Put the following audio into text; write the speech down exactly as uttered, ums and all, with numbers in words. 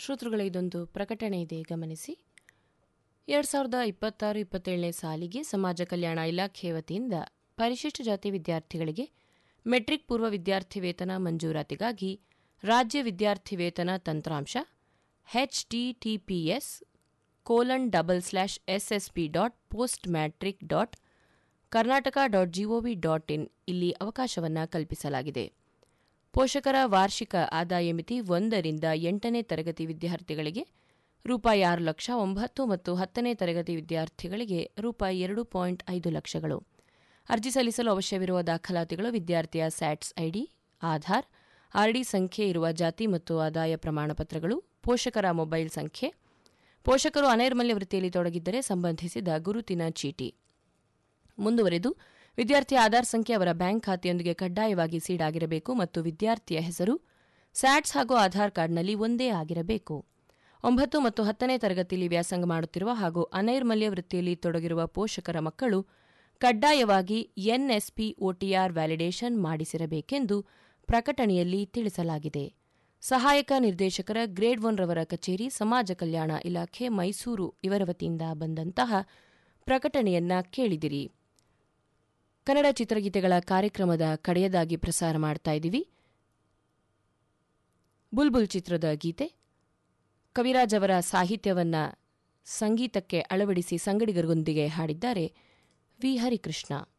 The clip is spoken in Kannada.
ಶ್ರೋತೃಗಳೇ, ಇದೊಂದು ಪ್ರಕಟಣೆ ಇದೆ, ಗಮನಿಸಿ. ಎರಡು ಸಾವಿರದ ಇಪ್ಪತ್ತಾರು ಇಪ್ಪತ್ತೇಳನೇ ಸಾಲಿಗೆ ಸಮಾಜ ಕಲ್ಯಾಣ ಇಲಾಖೆ ವತಿಯಿಂದ ಪರಿಶಿಷ್ಟ ಜಾತಿ ವಿದ್ಯಾರ್ಥಿಗಳಿಗೆ ಮೆಟ್ರಿಕ್ ಪೂರ್ವ ವಿದ್ಯಾರ್ಥಿ ವೇತನ ಮಂಜೂರಾತಿಗಾಗಿ ರಾಜ್ಯ ವಿದ್ಯಾರ್ಥಿ ವೇತನ ತಂತ್ರಾಂಶ HTTPS colon double slash SSP dot post matrix dot Karnataka dot gov dot in ಇಲ್ಲಿ ಅವಕಾಶವನ್ನು ಕಲ್ಪಿಸಲಾಗಿದೆ. ಪೋಷಕರ ವಾರ್ಷಿಕ ಆದಾಯ ಮಿತಿ ಒಂದರಿಂದ ಎಂಟನೇ ತರಗತಿ ವಿದ್ಯಾರ್ಥಿಗಳಿಗೆ ರೂಪಾಯಿ ಆರು ಲಕ್ಷ, ಒಂಬತ್ತು ಮತ್ತು ಹತ್ತನೇ ತರಗತಿ ವಿದ್ಯಾರ್ಥಿಗಳಿಗೆ ರೂಪಾಯಿ ಎರಡು ಪಾಯಿಂಟ್ ಐದು ಲಕ್ಷಗಳು. ಅರ್ಜಿ ಸಲ್ಲಿಸಲು ಅವಶ್ಯವಿರುವ ದಾಖಲಾತಿಗಳು ವಿದ್ಯಾರ್ಥಿಯ ಸ್ಯಾಟ್ಸ್ ಐಡಿ, ಆಧಾರ್, ಆರ್ಡಿ ಸಂಖ್ಯೆ ಇರುವ ಜಾತಿ ಮತ್ತು ಆದಾಯ ಪ್ರಮಾಣಪತ್ರಗಳು, ಪೋಷಕರ ಮೊಬೈಲ್ ಸಂಖ್ಯೆ, ಪೋಷಕರು ಅನೈರ್ಮಲ್ಯ ವೃತ್ತಿಯಲ್ಲಿ ತೊಡಗಿದ್ದರೆ ಸಂಬಂಧಿಸಿದ ಗುರುತಿನ ಚೀಟಿ. ಮುಂದುವರೆದು ವಿದ್ಯಾರ್ಥಿಯ ಆಧಾರ್ ಸಂಖ್ಯೆ ಅವರ ಬ್ಯಾಂಕ್ ಖಾತೆಯೊಂದಿಗೆ ಕಡ್ಡಾಯವಾಗಿ ಸೀಡ್ ಆಗಿರಬೇಕು ಮತ್ತು ವಿದ್ಯಾರ್ಥಿಯ ಹೆಸರು ಸ್ಯಾಟ್ಸ್ ಹಾಗೂ ಆಧಾರ್ ಕಾರ್ಡ್ನಲ್ಲಿ ಒಂದೇ ಆಗಿರಬೇಕು. ಒಂಬತ್ತು ಮತ್ತು ಹತ್ತನೇ ತರಗತಿಯಲ್ಲಿ ವ್ಯಾಸಂಗ ಮಾಡುತ್ತಿರುವ ಹಾಗೂ ಅನೈರ್ಮಲ್ಯ ವೃತ್ತಿಯಲ್ಲಿ ತೊಡಗಿರುವ ಪೋಷಕರ ಮಕ್ಕಳು ಕಡ್ಡಾಯವಾಗಿ ಎನ್ಎಸ್ಪಿ ಒಟಿಆರ್ ವ್ಯಾಲಿಡೇಷನ್ ಮಾಡಿಸಿರಬೇಕೆಂದು ಪ್ರಕಟಣೆಯಲ್ಲಿ ತಿಳಿಸಲಾಗಿದೆ. ಸಹಾಯಕ ನಿರ್ದೇಶಕರ ಗ್ರೇಡ್ ಒನ್ ರವರ ಕಚೇರಿ, ಸಮಾಜ ಕಲ್ಯಾಣ ಇಲಾಖೆ, ಮೈಸೂರು ಇವರ ವತಿಯಿಂದ ಬಂದಂತಹ ಪ್ರಕಟಣೆಯನ್ನ ಕೇಳಿದಿರಿ. ಕನ್ನಡ ಚಿತ್ರಗೀತೆಗಳ ಕಾರ್ಯಕ್ರಮದ ಕಡೆಯದಾಗಿ ಪ್ರಸಾರ ಮಾಡ್ತಾ ಇದ್ದೀವಿ ಬುಲ್ಬುಲ್ ಚಿತ್ರದ ಗೀತೆ. ಕವಿರಾಜ್ ಅವರ ಸಾಹಿತ್ಯವನ್ನ ಸಂಗೀತಕ್ಕೆ ಅಳವಡಿಸಿ ಸಂಗಡಿಗರೊಂದಿಗೆ ಹಾಡಿದ್ದಾರೆ ವಿ ಹರಿಕೃಷ್ಣ.